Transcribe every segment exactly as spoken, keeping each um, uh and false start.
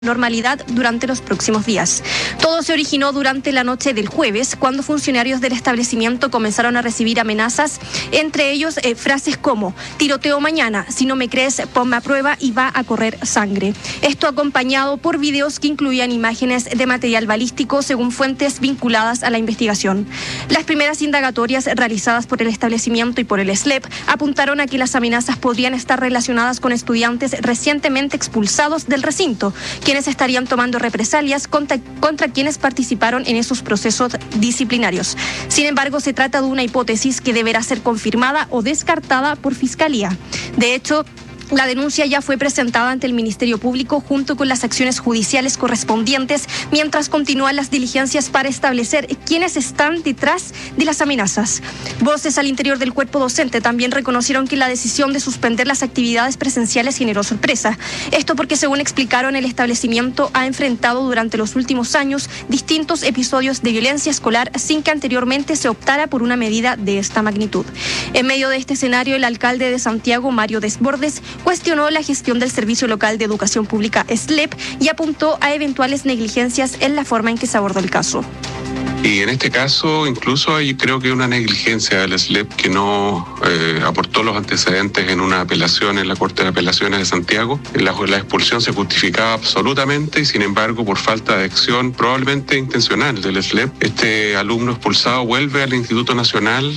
normalidad durante los próximos días. Todo se originó durante la noche del jueves, cuando funcionarios del establecimiento comenzaron a recibir amenazas, entre ellos eh, frases como: tiroteo mañana, si no me crees, ponme a prueba y va a correr sangre. Esto acompañado por videos que incluían imágenes de material balístico, según fuentes vinculadas a la investigación. Las primeras indagatorias realizadas por el establecimiento y por el S L E P apuntaron a que las amenazas podrían estar relacionadas con estudiantes recientemente expulsados del recinto, quienes estarían tomando represalias contra, contra quienes participaron en esos procesos disciplinarios. Sin embargo, se trata de una hipótesis que deberá ser confirmada o descartada por Fiscalía. De hecho, la denuncia ya fue presentada ante el Ministerio Público junto con las acciones judiciales correspondientes, mientras continúan las diligencias para establecer quiénes están detrás de las amenazas. Voces al interior del cuerpo docente también reconocieron que la decisión de suspender las actividades presenciales generó sorpresa. Esto porque, según explicaron, el establecimiento ha enfrentado durante los últimos años distintos episodios de violencia escolar sin que anteriormente se optara por una medida de esta magnitud. En medio de este escenario, el alcalde de Santiago, Mario Desbordes, cuestionó la gestión del Servicio Local de Educación Pública S L E P y apuntó a eventuales negligencias en la forma en que se abordó el caso. Y en este caso, incluso hay, creo que una negligencia del S L E P que no eh, aportó los antecedentes en una apelación en la Corte de Apelaciones de Santiago. La, la expulsión se justificaba absolutamente y, sin embargo, por falta de acción probablemente intencional del S L E P, este alumno expulsado vuelve al Instituto Nacional.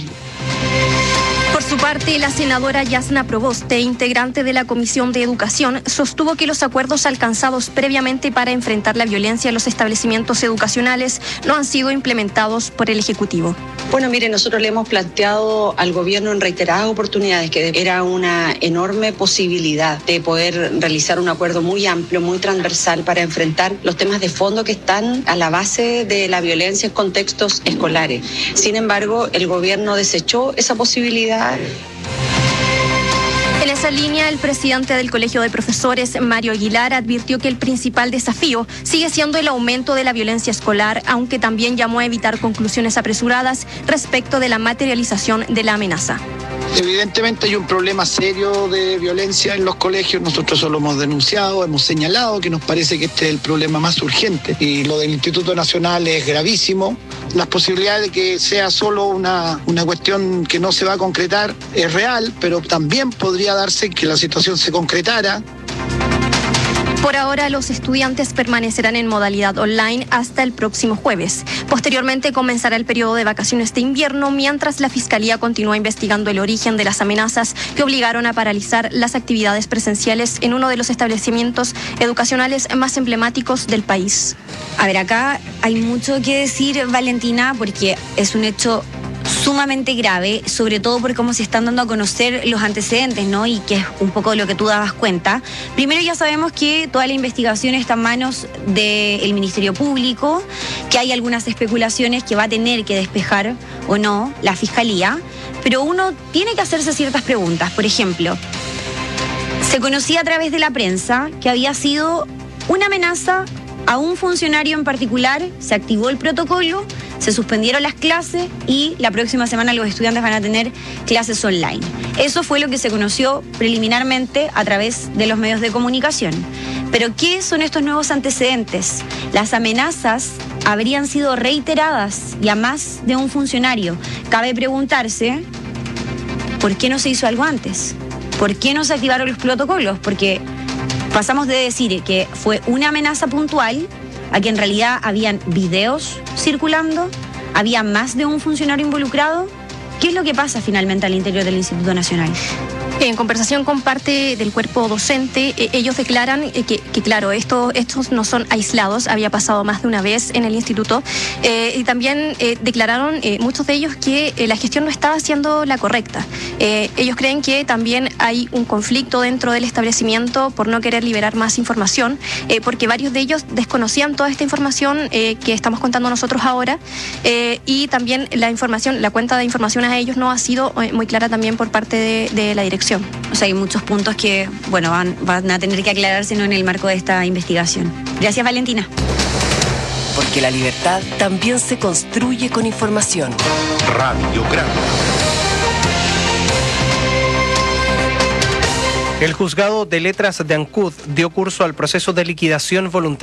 Por su parte, la senadora Yasna Proboste, integrante de la Comisión de Educación, sostuvo que los acuerdos alcanzados previamente para enfrentar la violencia en los establecimientos educacionales no han sido implementados por el Ejecutivo. Bueno, mire, nosotros le hemos planteado al gobierno en reiteradas oportunidades que era una enorme posibilidad de poder realizar un acuerdo muy amplio, muy transversal para enfrentar los temas de fondo que están a la base de la violencia en contextos escolares. Sin embargo, el gobierno desechó esa posibilidad. En esa línea, el presidente del Colegio de Profesores, Mario Aguilar, advirtió que el principal desafío sigue siendo el aumento de la violencia escolar, aunque también llamó a evitar conclusiones apresuradas respecto de la materialización de la amenaza. Evidentemente hay un problema serio de violencia en los colegios. Nosotros eso lo hemos denunciado, hemos señalado que nos parece que este es el problema más urgente. Y lo del Instituto Nacional es gravísimo. Las posibilidades de que sea solo una, una cuestión que no se va a concretar es real, pero también podría darse que la situación se concretara. Por ahora, los estudiantes permanecerán en modalidad online hasta el próximo jueves. Posteriormente comenzará el periodo de vacaciones de invierno, mientras la Fiscalía continúa investigando el origen de las amenazas que obligaron a paralizar las actividades presenciales en uno de los establecimientos educacionales más emblemáticos del país. A ver, acá hay mucho que decir, Valentina, porque es un hecho sumamente grave, sobre todo por cómo se están dando a conocer los antecedentes, ¿no? Y que es un poco de lo que tú dabas cuenta. Primero, ya sabemos que toda la investigación está en manos del Ministerio Público, que hay algunas especulaciones que va a tener que despejar o no la Fiscalía, pero uno tiene que hacerse ciertas preguntas. Por ejemplo, se conocía a través de la prensa que había sido una amenaza a un funcionario en particular, se activó el protocolo, se suspendieron las clases y la próxima semana los estudiantes van a tener clases online. Eso fue lo que se conoció preliminarmente a través de los medios de comunicación. Pero ¿qué son estos nuevos antecedentes? Las amenazas habrían sido reiteradas y a más de un funcionario. Cabe preguntarse, ¿por qué no se hizo algo antes? ¿Por qué no se activaron los protocolos? Porque pasamos de decir que fue una amenaza puntual a que en realidad habían videos circulando, había más de un funcionario involucrado. ¿Qué es lo que pasa finalmente al interior del Instituto Nacional? En conversación con parte del cuerpo docente, eh, ellos declaran eh, que, que, claro, esto, estos no son aislados, había pasado más de una vez en el instituto, eh, y también eh, declararon eh, muchos de ellos que eh, la gestión no estaba siendo la correcta. Eh, ellos creen que también hay un conflicto dentro del establecimiento por no querer liberar más información, eh, porque varios de ellos desconocían toda esta información eh, que estamos contando nosotros ahora, eh, y también la información, la cuenta de información a ellos no ha sido eh, muy clara también por parte de, de la dirección. O sea, hay muchos puntos que, bueno, van, van a tener que aclararse, ¿no?, en el marco de esta investigación. Gracias, Valentina. Porque la libertad también se construye con información. Radio Grande. El juzgado de letras de Ancud dio curso al proceso de liquidación voluntaria